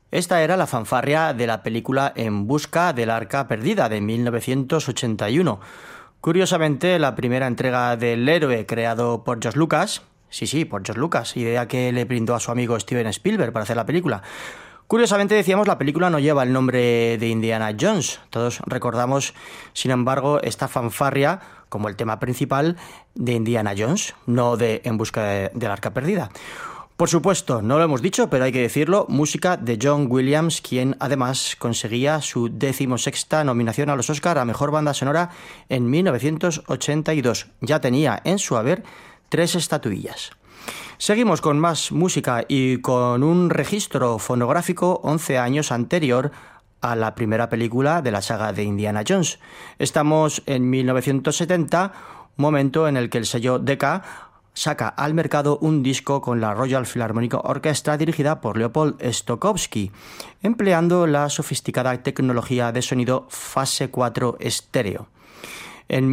Esta era la fanfarria de la película En busca del arca perdida de 1981. Curiosamente, la primera entrega del héroe creado por George Lucas, sí, por George Lucas, idea que le brindó a su amigo Steven Spielberg para hacer la película. Curiosamente, decíamos, la película no lleva el nombre de Indiana Jones. Todos recordamos, sin embargo, esta fanfarria como el tema principal de Indiana Jones, no de En busca del arca perdida. Por supuesto, no lo hemos dicho, pero hay que decirlo, música de John Williams, quien además conseguía su 16ª nominación a los Oscar a Mejor Banda Sonora en 1982. Ya tenía en su haber 3 estatuillas. Seguimos con más música y con un registro fonográfico 11 años anterior a la primera película de la saga de Indiana Jones. Estamos en 1970, momento en el que el sello Decca saca al mercado un disco con la Royal Philharmonic Orchestra dirigida por Leopold Stokowski, empleando la sofisticada tecnología de sonido fase 4 estéreo. En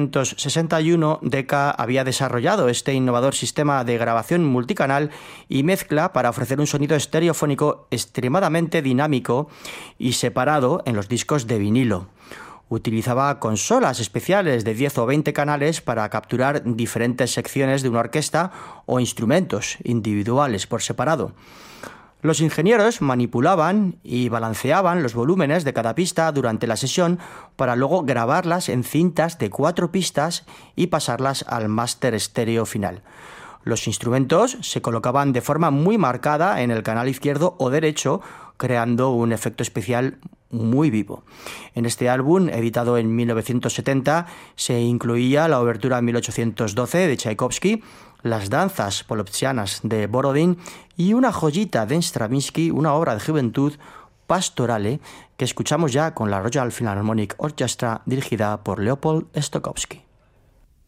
1961, Decca había desarrollado este innovador sistema de grabación multicanal y mezcla para ofrecer un sonido estereofónico extremadamente dinámico y separado en los discos de vinilo. Utilizaba consolas especiales de 10 o 20 canales para capturar diferentes secciones de una orquesta o instrumentos individuales por separado. Los ingenieros manipulaban y balanceaban los volúmenes de cada pista durante la sesión para luego grabarlas en cintas de 4 pistas y pasarlas al máster estéreo final. Los instrumentos se colocaban de forma muy marcada en el canal izquierdo o derecho, creando un efecto especial muy vivo. En este álbum, editado en 1970, se incluía la obertura 1812 de Tchaikovsky, las danzas polopsianas de Borodin y una joyita de Stravinsky, una obra de juventud, Pastorale, que escuchamos ya con la Royal Philharmonic Orchestra dirigida por Leopold Stokowski.